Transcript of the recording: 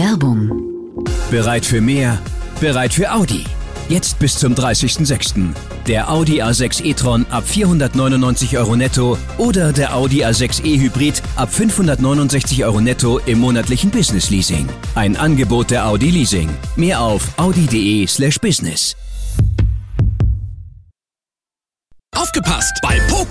Werbung. Bereit für mehr? Bereit für Audi. Jetzt bis zum 30.06. Der Audi A6 e-tron ab 499 € netto oder der Audi A6 e-Hybrid ab 569 € netto im monatlichen Business-Leasing. Ein Angebot der Audi Leasing. Mehr auf audi.de/business. Aufgepasst! Bei Poco